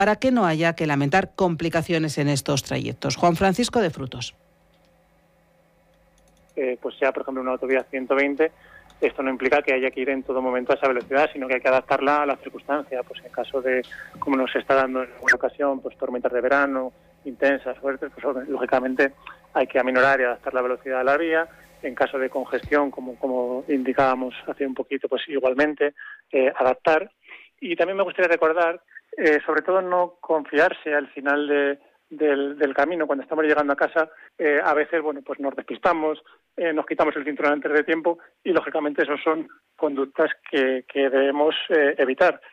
para que no haya que lamentar complicaciones en estos trayectos. Juan Francisco de Frutos. Pues sea, por ejemplo, una autovía 120, esto no implica que haya que ir en todo momento a esa velocidad, sino que hay que adaptarla a las circunstancias. Pues en caso de, como nos está dando en alguna ocasión, pues tormentas de verano intensas, fuertes, pues lógicamente hay que aminorar y adaptar la velocidad a la vía. En caso de congestión, como indicábamos hace un poquito, pues igualmente adaptar. Y también me gustaría recordar, sobre todo no confiarse al final del camino. Cuando estamos llegando a casa, a veces, pues nos despistamos, nos quitamos el cinturón antes de tiempo y, lógicamente, esas son conductas que debemos evitar.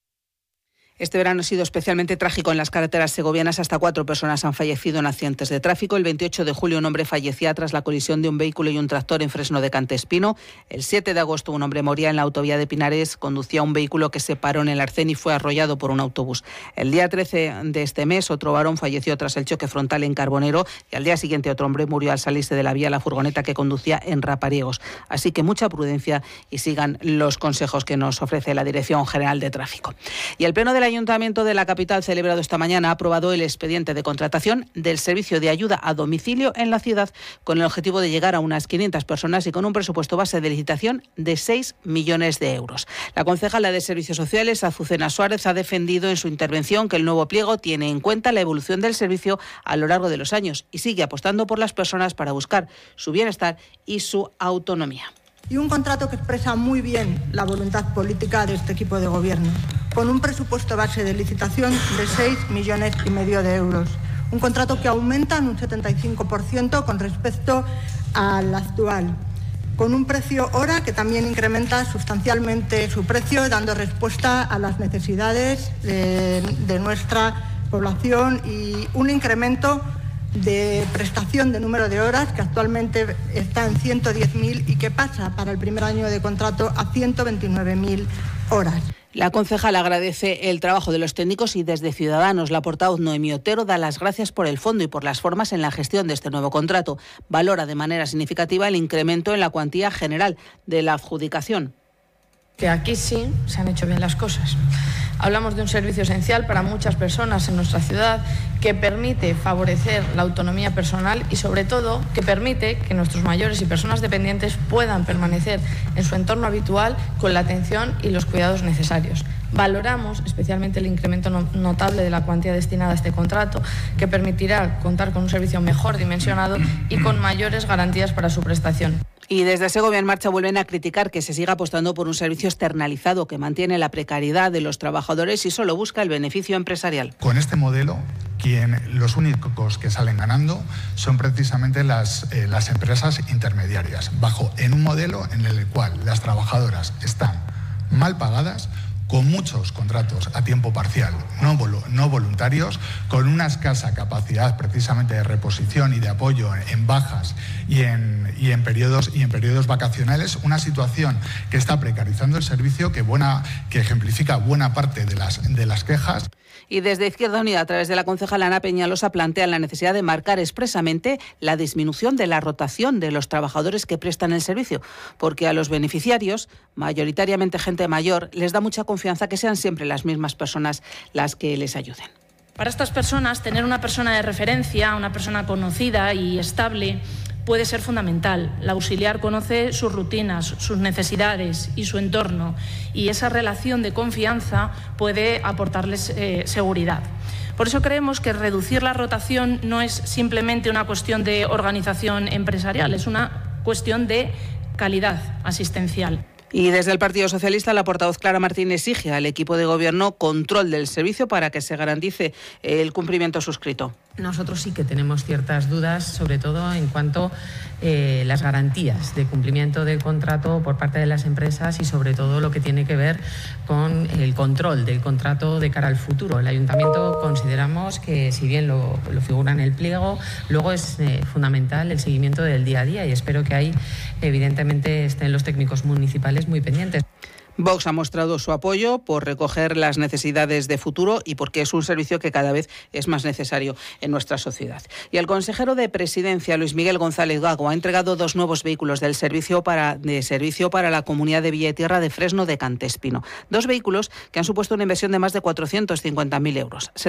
Este verano ha sido especialmente trágico en las carreteras segovianas. Hasta 4 personas han fallecido en accidentes de tráfico. El 28 de julio un hombre fallecía tras la colisión de un vehículo y un tractor en Fresno de Cantespino. El 7 de agosto un hombre moría en la autovía de Pinares. Conducía un vehículo que se paró en el arcén y fue arrollado por un autobús. El día 13 de este mes otro varón falleció tras el choque frontal en Carbonero y al día siguiente otro hombre murió al salirse de la vía la furgoneta que conducía en Rapariegos. Así que mucha prudencia y sigan los consejos que nos ofrece la Dirección General de Tráfico. Y el Pleno del Ayuntamiento de la capital, celebrado esta mañana, ha aprobado el expediente de contratación del servicio de ayuda a domicilio en la ciudad con el objetivo de llegar a unas 500 personas y con un presupuesto base de licitación de 6 millones de euros. La concejala de Servicios Sociales, Azucena Suárez, ha defendido en su intervención que el nuevo pliego tiene en cuenta la evolución del servicio a lo largo de los años y sigue apostando por las personas para buscar su bienestar y su autonomía. Y un contrato que expresa muy bien la voluntad política de este equipo de gobierno, con un presupuesto base de licitación de 6,5 millones de euros. Un contrato que aumenta en un 75% con respecto al actual, con un precio hora que también incrementa sustancialmente su precio, dando respuesta a las necesidades de nuestra población y un incremento de prestación de número de horas que actualmente está en 110.000 y que pasa para el primer año de contrato a 129.000 horas. La concejala agradece el trabajo de los técnicos y desde Ciudadanos la portavoz Noemí Otero da las gracias por el fondo y por las formas en la gestión de este nuevo contrato. Valora de manera significativa el incremento en la cuantía general de la adjudicación. Que aquí sí se han hecho bien las cosas. Hablamos de un servicio esencial para muchas personas en nuestra ciudad que permite favorecer la autonomía personal y, sobre todo, que permite que nuestros mayores y personas dependientes puedan permanecer en su entorno habitual con la atención y los cuidados necesarios. Valoramos especialmente el incremento notable de la cuantía destinada a este contrato, que permitirá contar con un servicio mejor dimensionado y con mayores garantías para su prestación. Y desde Segovia en Marcha vuelven a criticar que se siga apostando por un servicio externalizado que mantiene la precariedad de los trabajadores y solo busca el beneficio empresarial. Con este modelo, los únicos que salen ganando son precisamente las empresas intermediarias, en un modelo en el cual las trabajadoras están mal pagadas, con muchos contratos a tiempo parcial, no voluntarios, con una escasa capacidad precisamente de reposición y de apoyo en bajas y en periodos vacacionales, una situación que está precarizando el servicio, que ejemplifica buena parte de las quejas. Y desde Izquierda Unida, a través de la concejala Ana Peñalosa, plantean la necesidad de marcar expresamente la disminución de la rotación de los trabajadores que prestan el servicio, porque a los beneficiarios, mayoritariamente gente mayor, les da mucha confianza que sean siempre las mismas personas las que les ayuden. Para estas personas, tener una persona de referencia, una persona conocida y estable, puede ser fundamental. La auxiliar conoce sus rutinas, sus necesidades y su entorno, y esa relación de confianza puede aportarles seguridad. Por eso creemos que reducir la rotación no es simplemente una cuestión de organización empresarial, es una cuestión de calidad asistencial. Y desde el Partido Socialista, la portavoz Clara Martín exige al equipo de gobierno control del servicio para que se garantice el cumplimiento suscrito. Nosotros sí que tenemos ciertas dudas, sobre todo en cuanto a las garantías de cumplimiento del contrato por parte de las empresas y sobre todo lo que tiene que ver con el control del contrato de cara al futuro. El Ayuntamiento consideramos que, si bien lo figura en el pliego, luego es fundamental el seguimiento del día a día y espero que ahí evidentemente estén los técnicos municipales muy pendientes. Vox ha mostrado su apoyo por recoger las necesidades de futuro y porque es un servicio que cada vez es más necesario en nuestra sociedad. Y el consejero de Presidencia, Luis Miguel González Gago, ha entregado 2 nuevos vehículos del servicio para la Comunidad de Villa y Tierra de Fresno de Cantespino. 2 vehículos que han supuesto una inversión de más de 450.000 euros.